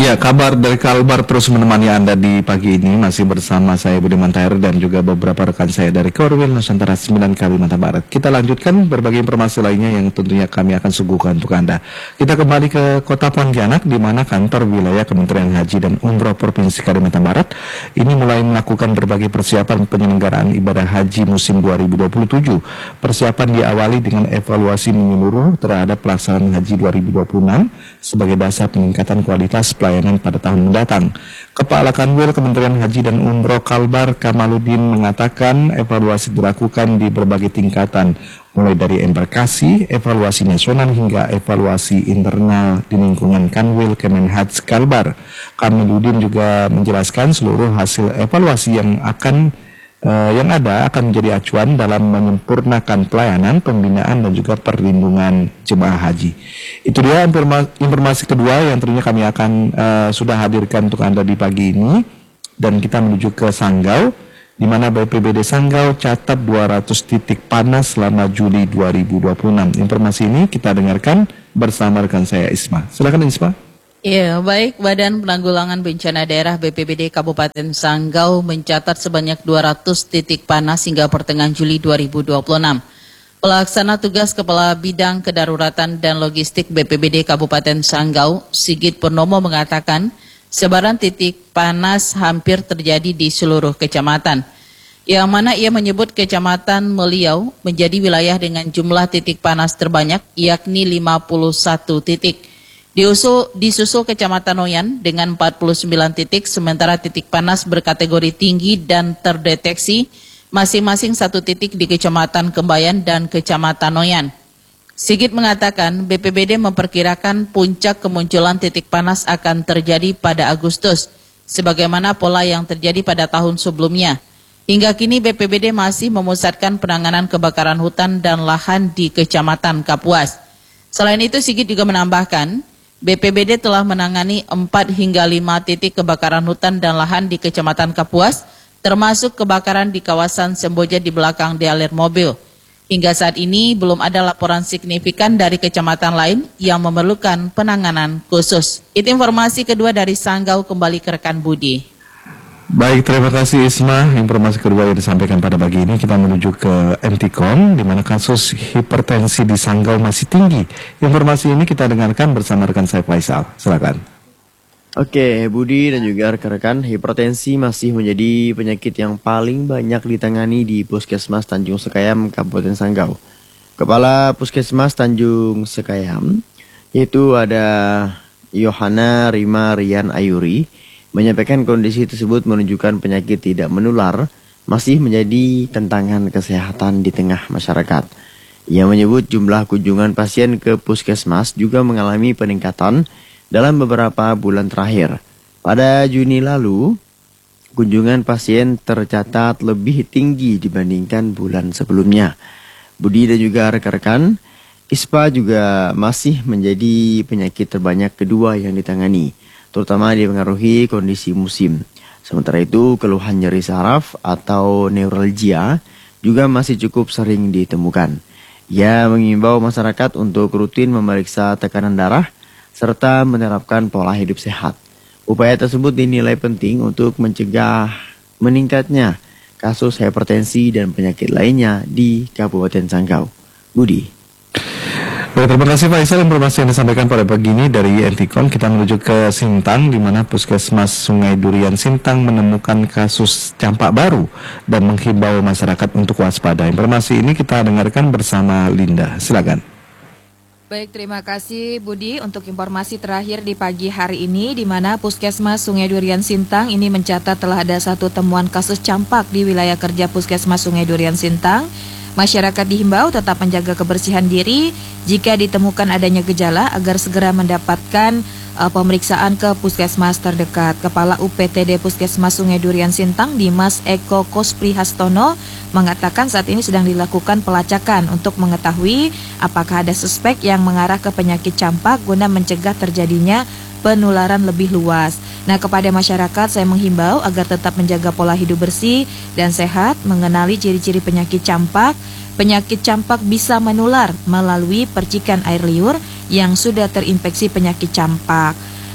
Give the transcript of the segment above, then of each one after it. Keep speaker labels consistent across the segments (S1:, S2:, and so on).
S1: Ya, kabar dari Kalbar terus menemani Anda di pagi ini. Masih bersama saya Budiman Tahir dan juga beberapa rekan saya dari Korwil Nusantara 9 Kalimantan Barat. Kita lanjutkan berbagai informasi lainnya yang tentunya kami akan suguhkan untuk Anda. Kita kembali ke Kota Pontianak, di mana kantor wilayah Kementerian Haji dan Umroh Provinsi Kalimantan Barat ini mulai melakukan berbagai persiapan penyelenggaraan ibadah haji musim 2027. Persiapan diawali dengan evaluasi menyeluruh terhadap pelaksanaan haji 2026 sebagai dasar peningkatan kualitas pelayanan pada tahun mendatang. Kepala Kanwil Kementerian Haji dan Umroh Kalbar Kamaludin mengatakan evaluasi dilakukan di berbagai tingkatan, mulai dari embarkasi, evaluasi nasional hingga evaluasi internal di lingkungan Kanwil Kemenhaj Kalbar. Kamaludin juga menjelaskan seluruh hasil evaluasi yang ada akan menjadi acuan dalam menyempurnakan pelayanan, pembinaan dan juga perlindungan jemaah haji. Itu dia informasi kedua yang tentunya kami akan sudah hadirkan untuk Anda di pagi ini, dan kita menuju ke Sanggau, di mana BPBD Sanggau catat 200 titik panas selama Juli 2026. Informasi ini kita dengarkan bersama rekan saya Isma. Silakan Isma.
S2: Ya, baik. Badan Penanggulangan Bencana Daerah BPBD Kabupaten Sanggau mencatat sebanyak 200 titik panas hingga pertengahan Juli 2026. Pelaksana tugas Kepala Bidang Kedaruratan dan Logistik BPBD Kabupaten Sanggau, Sigit Purnomo mengatakan, sebaran titik panas hampir terjadi di seluruh kecamatan. Yang mana ia menyebut Kecamatan Meliau menjadi wilayah dengan jumlah titik panas terbanyak, yakni 51 titik. Disusul Kecamatan Noyan dengan 49 titik, sementara titik panas berkategori tinggi dan terdeteksi masing-masing 1 titik di Kecamatan Kembayan dan Kecamatan Noyan. Sigit mengatakan BPBD memperkirakan puncak kemunculan titik panas akan terjadi pada Agustus, sebagaimana pola yang terjadi pada tahun sebelumnya. Hingga kini BPBD masih memusatkan penanganan kebakaran hutan dan lahan di Kecamatan Kapuas. Selain itu, Sigit juga menambahkan, BPBD telah menangani 4 hingga 5 titik kebakaran hutan dan lahan di Kecamatan Kapuas, termasuk kebakaran di kawasan Semboja di belakang dealer mobil. Hingga saat ini belum ada laporan signifikan dari kecamatan lain yang memerlukan penanganan khusus. Itu informasi kedua dari Sanggau, kembali ke rekan Budi.
S1: Baik, terima kasih Isma. Informasi kedua yang disampaikan pada pagi ini, kita menuju ke MTKOM, di mana kasus hipertensi di Sanggau masih tinggi. Informasi ini kita dengarkan bersama rekan saya Faisal. Silakan.
S3: Oke, Budi dan juga rekan-rekan, hipertensi masih menjadi penyakit yang paling banyak ditangani di Puskesmas Tanjung Sekayam, Kabupaten Sanggau. Kepala Puskesmas Tanjung Sekayam, yaitu ada Yohana Rima Rian Ayuri, menyampaikan kondisi tersebut menunjukkan penyakit tidak menular masih menjadi tantangan kesehatan di tengah masyarakat. Ia menyebut jumlah kunjungan pasien ke puskesmas juga mengalami peningkatan dalam beberapa bulan terakhir. Pada Juni lalu, kunjungan pasien tercatat lebih tinggi dibandingkan bulan sebelumnya. Budi dan juga rekan-rekan, ISPA juga masih menjadi penyakit terbanyak kedua yang ditangani, terutama dipengaruhi kondisi musim. Sementara itu, keluhan nyeri saraf atau neuralgia juga masih cukup sering ditemukan. Ia mengimbau masyarakat untuk rutin memeriksa tekanan darah serta menerapkan pola hidup sehat. Upaya tersebut dinilai penting untuk mencegah meningkatnya kasus hipertensi dan penyakit lainnya di Kabupaten Sanggau. Budi.
S1: Baik, terima kasih Faisal. Informasi yang disampaikan pada pagi ini dari MTKOM. Kita menuju ke Sintang, di mana Puskesmas Sungai Durian Sintang menemukan kasus campak baru dan menghimbau masyarakat untuk waspada. Informasi ini kita dengarkan bersama Linda. Silakan.
S4: Baik, terima kasih Budi untuk informasi terakhir di pagi hari ini, di mana Puskesmas Sungai Durian Sintang ini mencatat telah ada 1 temuan kasus campak di wilayah kerja Puskesmas Sungai Durian Sintang. Masyarakat dihimbau tetap menjaga kebersihan diri. Jika ditemukan adanya gejala, agar segera mendapatkan pemeriksaan ke puskesmas terdekat. Kepala UPTD Puskesmas Sungai Durian Sintang, Dimas Eko Kospri Hastono, mengatakan saat ini sedang dilakukan pelacakan untuk mengetahui apakah ada suspek yang mengarah ke penyakit campak guna mencegah terjadinya penularan lebih luas. Nah, kepada masyarakat saya menghimbau agar tetap menjaga pola hidup bersih dan sehat, mengenali ciri-ciri penyakit campak. Penyakit campak bisa menular melalui percikan air liur yang sudah terinfeksi penyakit campak.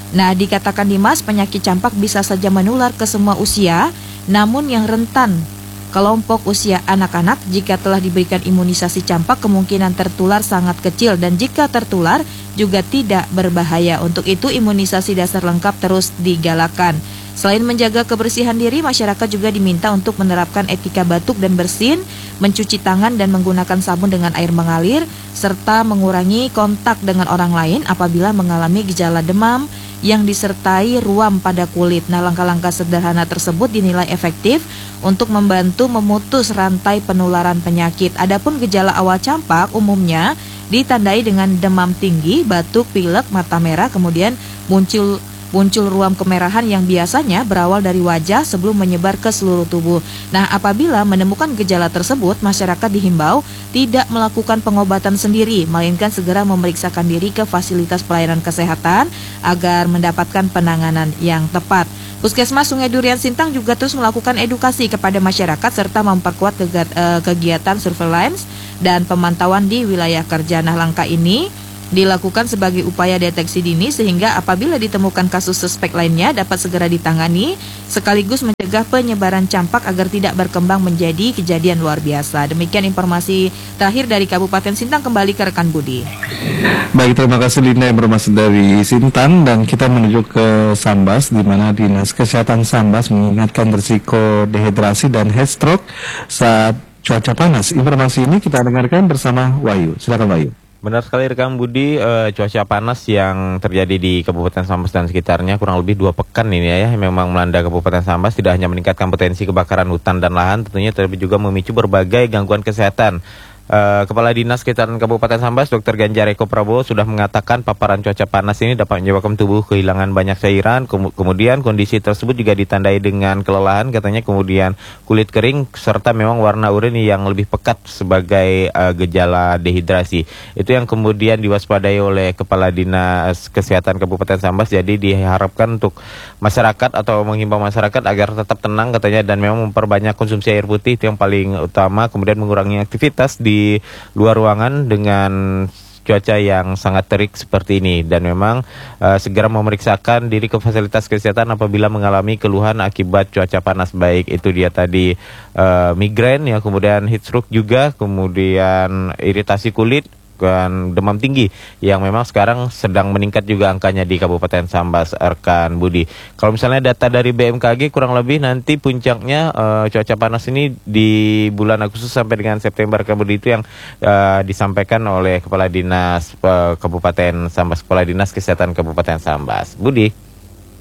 S4: Nah, dikatakan Dimas, penyakit campak bisa saja menular ke semua usia, namun yang rentan kelompok usia anak-anak jika telah diberikan imunisasi campak kemungkinan tertular sangat kecil dan jika tertular juga tidak berbahaya. Untuk itu imunisasi dasar lengkap terus digalakan. Selain menjaga kebersihan diri, masyarakat juga diminta untuk menerapkan etika batuk dan bersin, mencuci tangan dan menggunakan sabun dengan air mengalir, serta mengurangi kontak dengan orang lain apabila mengalami gejala demam yang disertai ruam pada kulit. Nah, langkah-langkah sederhana tersebut dinilai efektif untuk membantu memutus rantai penularan penyakit. Adapun gejala awal campak umumnya ditandai dengan demam tinggi, batuk, pilek, mata merah, kemudian muncul ruam kemerahan yang biasanya berawal dari wajah sebelum menyebar ke seluruh tubuh. Nah, apabila menemukan gejala tersebut, masyarakat dihimbau tidak melakukan pengobatan sendiri, melainkan segera memeriksakan diri ke fasilitas pelayanan kesehatan agar mendapatkan penanganan yang tepat. Puskesmas Sungai Durian Sintang juga terus melakukan edukasi kepada masyarakat serta memperkuat kegiatan surveillance dan pemantauan di wilayah kerja. Nah, langkah ini dilakukan sebagai upaya deteksi dini sehingga apabila ditemukan kasus suspek lainnya dapat segera ditangani sekaligus mencegah penyebaran campak agar tidak berkembang menjadi kejadian luar biasa. Demikian informasi terakhir dari Kabupaten Sintang, kembali ke rekan Budi.
S1: Baik, terima kasih Linda informasi dari Sintang, dan kita menuju ke Sambas di mana Dinas Kesehatan Sambas mengingatkan risiko dehidrasi dan heat stroke saat cuaca panas. Informasi ini kita dengarkan bersama Wahyu. Silakan Wahyu.
S5: Benar sekali rekan Budi, cuaca panas yang terjadi di Kabupaten Sambas dan sekitarnya kurang lebih 2 pekan ini ya, memang melanda Kabupaten Sambas tidak hanya meningkatkan potensi kebakaran hutan dan lahan tentunya, tapi juga memicu berbagai gangguan kesehatan. Kepala Dinas Kesehatan Kabupaten Sambas, Dr. Ganjar Eko Prabowo sudah mengatakan paparan cuaca panas ini dapat menyebabkan tubuh kehilangan banyak cairan, kemudian kondisi tersebut juga ditandai dengan kelelahan katanya, kemudian kulit kering, serta memang warna urin yang lebih pekat sebagai gejala dehidrasi. Itu yang kemudian diwaspadai oleh Kepala Dinas Kesehatan Kabupaten Sambas, jadi diharapkan untuk masyarakat atau menghimbau masyarakat agar tetap tenang katanya, dan memang memperbanyak konsumsi air putih, itu yang paling utama, kemudian mengurangi aktivitas di luar ruangan dengan cuaca yang sangat terik seperti ini, dan memang segera memeriksakan diri ke fasilitas kesehatan apabila mengalami keluhan akibat cuaca panas, baik itu dia tadi migrain ya, kemudian heat stroke juga, kemudian iritasi kulit dan demam tinggi yang memang sekarang sedang meningkat juga angkanya di Kabupaten Sambas, rekan Budi. Kalau misalnya data dari BMKG kurang lebih nanti puncaknya cuaca panas ini di bulan Agustus sampai dengan September, rekan Budi, itu yang disampaikan oleh Kepala Dinas Kabupaten Sambas, Kepala Dinas Kesehatan Kabupaten Sambas. Budi.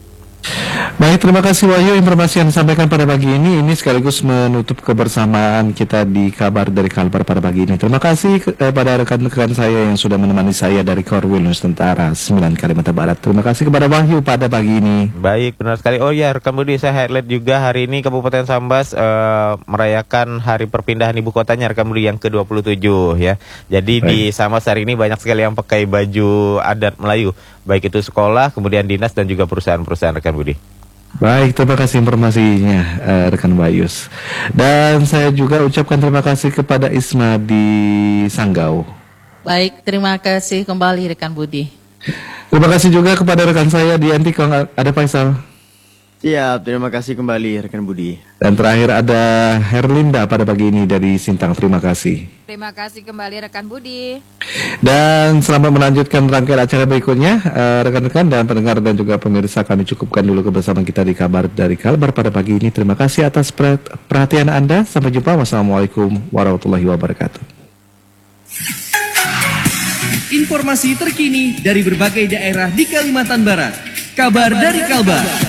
S1: Baik, terima kasih Wahyu informasi yang disampaikan pada pagi ini. Ini sekaligus menutup kebersamaan kita di Kabar dari Kalbar pada pagi ini. Terima kasih kepada rekan-rekan saya yang sudah menemani saya dari Korwil Nusantara 9 Kalimantan Barat. Terima kasih kepada Wahyu pada pagi ini.
S5: Baik, benar sekali. Oh ya, rekan Budi, saya highlight juga hari ini Kabupaten Sambas merayakan hari perpindahan ibu kotanya, rekan Budi, yang ke-27 ya. Jadi di Sambas hari ini banyak sekali yang pakai baju adat Melayu, baik itu sekolah, kemudian dinas dan juga perusahaan-perusahaan, rekan Budi.
S1: Baik, terima kasih informasinya rekan Bayus. Dan saya juga ucapkan terima kasih kepada Isma di Sanggau.
S2: Baik, terima kasih kembali rekan Budi.
S1: Terima kasih juga kepada rekan saya di Antikong, ada Faisal.
S3: Siap, terima kasih kembali rekan Budi.
S1: Dan terakhir ada Herlinda pada pagi ini dari Sintang, terima kasih.
S4: Terima kasih kembali rekan Budi.
S1: Dan selamat melanjutkan rangkaian acara berikutnya, rekan-rekan dan pendengar dan juga pemirsa, kami cukupkan dulu kebersamaan kita di Kabar dari Kalbar pada pagi ini. Terima kasih atas perhatian Anda. Sampai jumpa. Wassalamualaikum warahmatullahi wabarakatuh.
S6: Informasi terkini dari berbagai daerah di Kalimantan Barat. Kabar dari Kalbar.